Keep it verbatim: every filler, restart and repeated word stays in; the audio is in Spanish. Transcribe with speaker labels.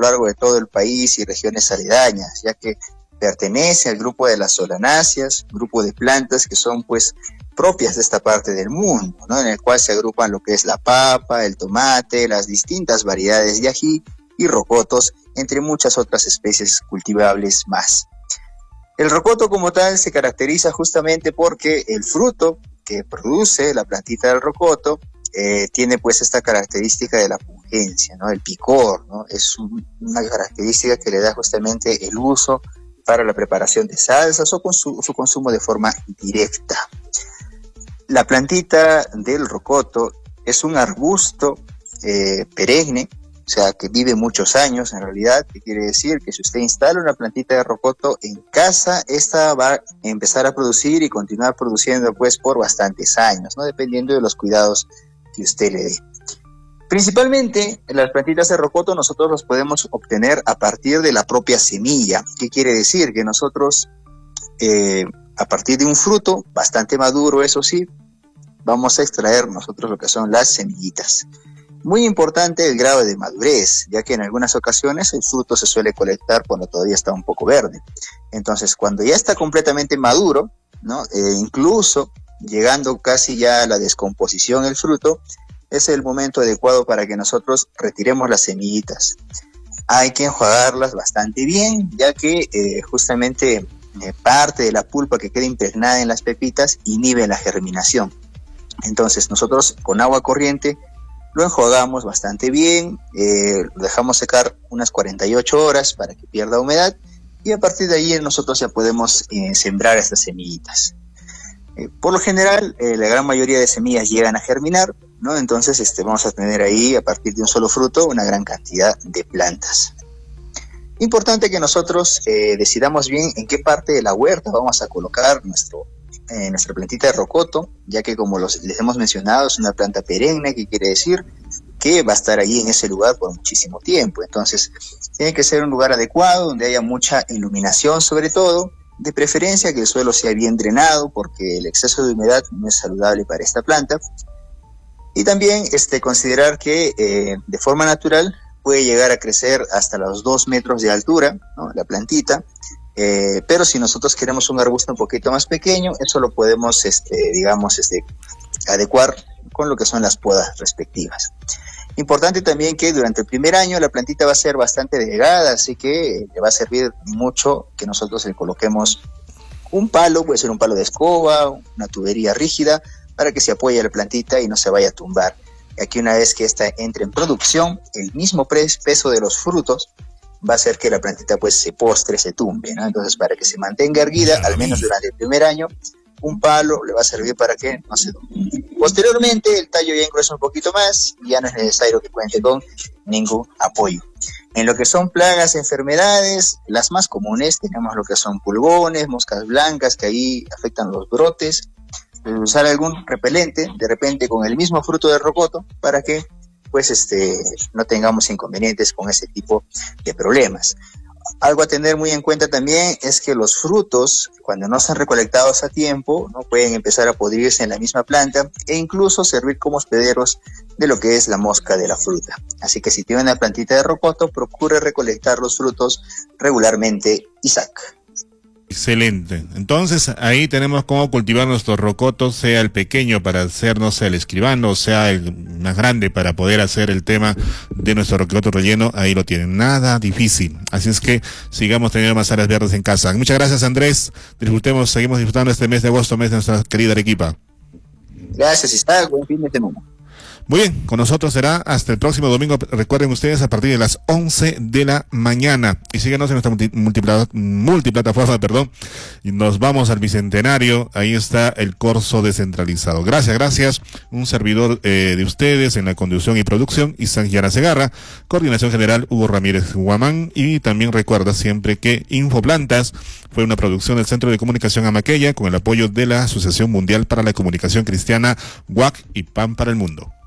Speaker 1: largo de todo el país y regiones aledañas, ya que pertenece al grupo de las solanáceas, grupo de plantas que son pues propias de esta parte del mundo, ¿no? En el cual se agrupan lo que es la papa, el tomate, las distintas variedades de ají y rocotos, entre muchas otras especies cultivables más. El rocoto como tal se caracteriza justamente porque el fruto que produce la plantita del rocoto eh, tiene pues esta característica de la pungencia, ¿no? El picor, ¿no? Es un, una característica que le da justamente el uso para la preparación de salsas o con su, su consumo de forma directa. La plantita del rocoto es un arbusto eh, perenne, o sea, que vive muchos años en realidad, que quiere decir que si usted instala una plantita de rocoto en casa, esta va a empezar a producir y continuar produciendo pues por bastantes años, ¿no? Dependiendo de los cuidados que usted le dé. Principalmente, las plantitas de rocoto nosotros las podemos obtener a partir de la propia semilla. ¿Qué quiere decir? Que nosotros, eh, a partir de un fruto bastante maduro, eso sí, vamos a extraer nosotros lo que son las semillitas. Muy importante el grado de madurez, ya que en algunas ocasiones el fruto se suele colectar cuando todavía está un poco verde. Entonces, cuando ya está completamente maduro, ¿no? Eh, incluso llegando casi ya a la descomposición el fruto, es el momento adecuado para que nosotros retiremos las semillitas. Hay que enjuagarlas bastante bien, ya que eh, justamente eh, parte de la pulpa que queda impregnada en las pepitas inhibe la germinación. Entonces nosotros con agua corriente lo enjuagamos bastante bien, eh, lo dejamos secar unas cuarenta y ocho horas para que pierda humedad y a partir de ahí nosotros ya podemos eh, sembrar estas semillitas. Eh, por lo general, eh, la gran mayoría de semillas llegan a germinar, ¿no? Entonces este, vamos a tener ahí, a partir de un solo fruto, una gran cantidad de plantas. Importante que nosotros eh, decidamos bien en qué parte de la huerta vamos a colocar nuestro, eh, nuestra plantita de rocoto, ya que como los, les hemos mencionado, es una planta perenne, que quiere decir que va a estar allí en ese lugar por muchísimo tiempo. Entonces, tiene que ser un lugar adecuado, donde haya mucha iluminación sobre todo, de preferencia que el suelo sea bien drenado, porque el exceso de humedad no es saludable para esta planta. Y también este, considerar que eh, de forma natural puede llegar a crecer hasta los dos metros de altura, ¿no? La plantita, eh, pero si nosotros queremos un arbusto un poquito más pequeño, eso lo podemos, este, digamos, este, adecuar con lo que son las podas respectivas. Importante también que durante el primer año la plantita va a ser bastante delgada, así que le va a servir mucho que nosotros le coloquemos un palo, puede ser un palo de escoba, una tubería rígida, para que se apoye la plantita y no se vaya a tumbar. Y aquí una vez que esta entre en producción, el mismo peso de los frutos va a hacer que la plantita pues se postre, se tumbe, ¿no? Entonces, para que se mantenga erguida, al menos durante el primer año, un palo le va a servir para que no se tumbe. Posteriormente, el tallo ya engruesa un poquito más y ya no es necesario que cuente con ningún apoyo. En lo que son plagas, enfermedades, las más comunes tenemos lo que son pulgones, moscas blancas que ahí afectan los brotes. Usar algún repelente, de repente con el mismo fruto de rocoto, para que pues este no tengamos inconvenientes con ese tipo de problemas. Algo a tener muy en cuenta también es que los frutos, cuando no están recolectados a tiempo, no pueden empezar a podrirse en la misma planta e incluso servir como hospederos de lo que es la mosca de la fruta. Así que si tiene una plantita de rocoto, procure recolectar los frutos regularmente y saca.
Speaker 2: Excelente. Entonces ahí tenemos cómo cultivar nuestros rocotos, sea el pequeño para hacernos el escribano, sea el más grande para poder hacer el tema de nuestro rocoto relleno. Ahí lo tienen. Nada difícil. Así es que sigamos teniendo más áreas verdes en casa. Muchas gracias, Andrés. Disfrutemos, seguimos disfrutando este mes de agosto, mes de nuestra querida Arequipa.
Speaker 1: Gracias, Isaac. Buen fin de semana.
Speaker 2: Muy bien, con nosotros será hasta el próximo domingo, recuerden ustedes, a partir de las once de la mañana. Y síganos en nuestra multi, multipla, multiplataforma, perdón. Y nos vamos al Bicentenario, ahí está el Corso descentralizado. Gracias, gracias. Un servidor eh, de ustedes en la conducción y producción, Isaac Yara Segarra, coordinación general, Hugo Ramírez Guamán. Y también recuerda siempre que Infoplantas fue una producción del Centro de Comunicación Amaqueya con el apoyo de la Asociación Mundial para la Comunicación Cristiana, W A C y Pan para el Mundo.